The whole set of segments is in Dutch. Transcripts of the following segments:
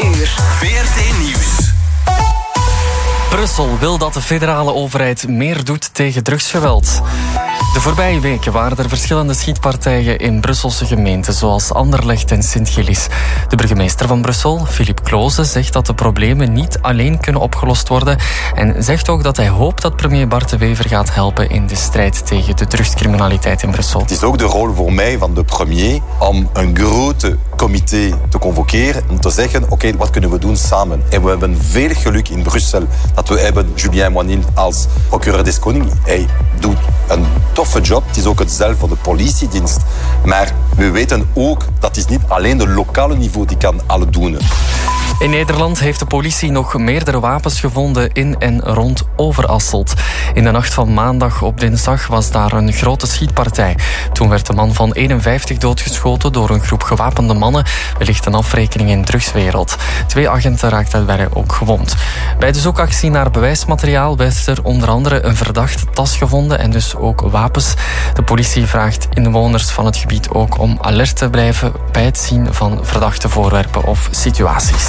uur. VRT Nieuws. Brussel wil dat de federale overheid meer doet tegen drugsgeweld. De voorbije weken waren er verschillende schietpartijen in Brusselse gemeenten, zoals Anderlecht en Sint-Gillis. De burgemeester van Brussel, Philippe Cloze, zegt dat de problemen niet alleen kunnen opgelost worden en zegt ook dat hij hoopt dat premier Bart De Wever gaat helpen in de strijd tegen de drugscriminaliteit in Brussel. Het is ook de rol voor mij van de premier om een grote comité te convoceren om te zeggen, oké, wat kunnen we doen samen? En we hebben veel geluk in Brussel dat we hebben Julien Moinil als procureur des Konings. Hij doet een toffe job. Het is ook hetzelfde voor de politiedienst. Maar we weten ook dat het niet alleen de lokale niveau die kan alle doen. In Nederland heeft de politie nog meerdere wapens gevonden in en rond Overasselt. In de nacht van maandag op dinsdag was daar een grote schietpartij. Toen werd de man van 51 doodgeschoten door een groep gewapende mannen. Wellicht een afrekening in drugswereld. 2 agenten raakten daarbij ook gewond. Bij de zoekactie naar bewijsmateriaal werd er onder andere een verdachte tas gevonden en dus ook wapens. De politie vraagt inwoners van het gebied ook om alert te blijven bij het zien van verdachte voorwerpen of situaties.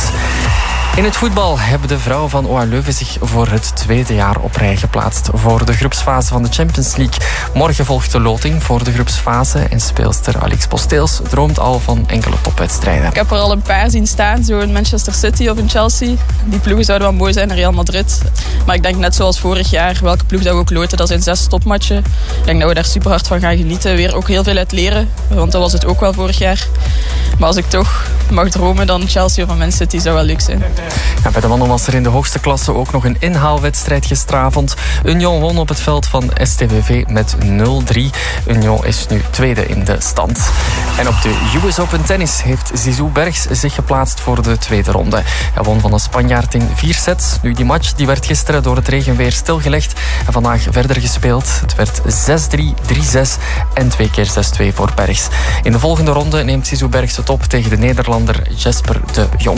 In het voetbal hebben de vrouwen van OA Leuven zich voor het 2e jaar op rij geplaatst voor de groepsfase van de Champions League. Morgen volgt de loting voor de groepsfase en speelster Alix Posteels droomt al van enkele topwedstrijden. Ik heb er al een paar zien staan, zo in Manchester City of in Chelsea. Die ploegen zouden wel mooi zijn in Real Madrid. Maar ik denk net zoals vorig jaar, welke ploeg dat we ook loten, dat zijn 6 topmatchen. Ik denk dat we daar super hard van gaan genieten. Weer ook heel veel uit leren, want dat was het ook wel vorig jaar. Maar als ik toch mag dromen, dan Chelsea of Man City zou wel leuk zijn. Ja, bij de mannen was er in de hoogste klasse ook nog een inhaalwedstrijd gisteravond. Union won op het veld van STVV met 0-3. Union is nu tweede in de stand. En op de US Open Tennis heeft Zizou Bergs zich geplaatst voor de tweede ronde. Hij won van een Spanjaard in 4 sets. Nu, die match die werd gisteren door het regenweer stilgelegd en vandaag verder gespeeld. Het werd 6-3, 3-6 en 2 keer 6-2 voor Bergs. In de volgende ronde neemt Zizou Bergs het op tegen de Nederlander Jesper de Jong.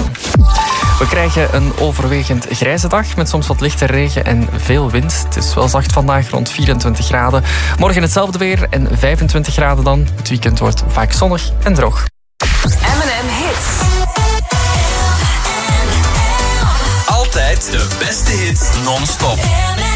We krijgen een overwegend grijze dag met soms wat lichte regen en veel wind. Het is wel zacht vandaag, rond 24 graden. Morgen hetzelfde weer en 25 graden dan. Het weekend wordt vaak zonnig en droog. M&M Hits. Altijd de beste hits non-stop.